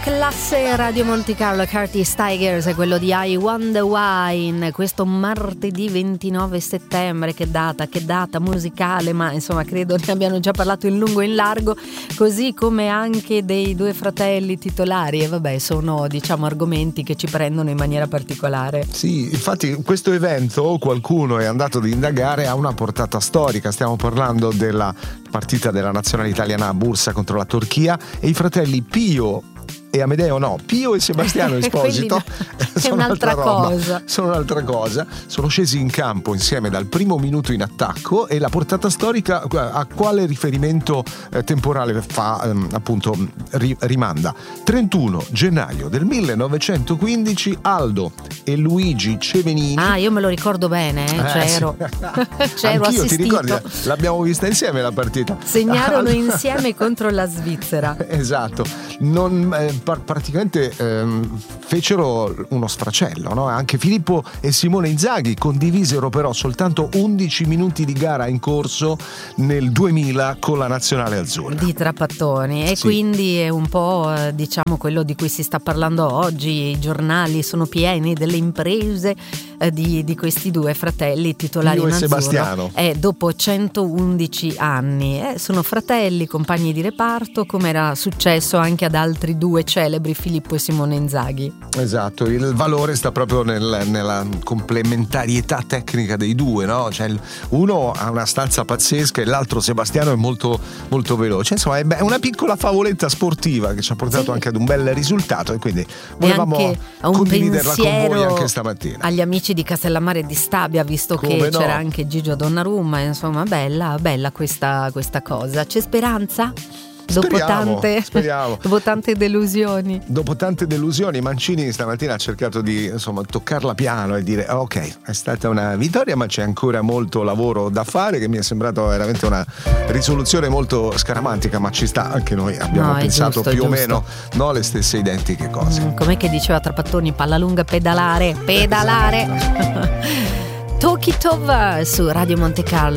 classe Radio Monte Carlo, Curtis Tigers è quello di I Wonder Why in questo martedì 29 settembre. Che data musicale, ma insomma credo ne abbiano già parlato in lungo e in largo, così come anche dei due fratelli titolari, e vabbè, sono diciamo argomenti che ci prendono in maniera particolare. Sì, infatti questo evento, qualcuno è andato ad indagare, ha una portata storica. Stiamo parlando della partita della nazionale italiana a Bursa contro la Turchia, e i fratelli Pio e Amedeo, no, Pio e Sebastiano Esposito sono un'altra cosa. Sono un'altra cosa. Sono scesi in campo insieme dal primo minuto in attacco, e la portata storica a quale riferimento temporale fa appunto rimanda? 31 gennaio del 1915, Aldo e Luigi Cevenini. Ah, io me lo ricordo bene, c'ero. Sì. C'ero Anch'io, assistito. ti ricordi? L'abbiamo vista insieme la partita. Segnarono insieme contro la Svizzera. Esatto. Praticamente fecero uno sfracello, no? Anche Filippo e Simone Inzaghi condivisero però soltanto 11 minuti di gara in corso nel 2000 con la nazionale azzurra. Di trapattoni, e sì. Quindi è un po' diciamo quello di cui si sta parlando oggi. I giornali sono pieni delle imprese di questi due fratelli titolari Pio in e azzurro. Sebastiano. Dopo 111 anni sono fratelli, compagni di reparto, come era successo anche ad altri due celebri, Filippo e Simone Inzaghi. Esatto, il valore sta proprio nella complementarietà tecnica dei due, no? Cioè uno ha una stanza pazzesca e l'altro, Sebastiano, è molto molto veloce. Insomma è una piccola favoletta sportiva che ci ha portato anche ad un bel risultato, e quindi volevamo condividerla con voi anche stamattina. Agli amici di Castellammare di Stabia, visto Come che no? C'era anche Gigio Donnarumma, insomma bella questa cosa. C'è speranza? Speriamo. Dopo tante delusioni. Dopo tante delusioni, Mancini stamattina ha cercato di toccarla piano e dire ok, è stata una vittoria, ma c'è ancora molto lavoro da fare, che mi è sembrato veramente una risoluzione molto scaramantica, ma ci sta, anche noi abbiamo pensato giusto, più o meno le stesse identiche cose. Com'è che diceva Trapattoni? Palla lunga, pedalare. Talk It Over su Radio Monte Carlo.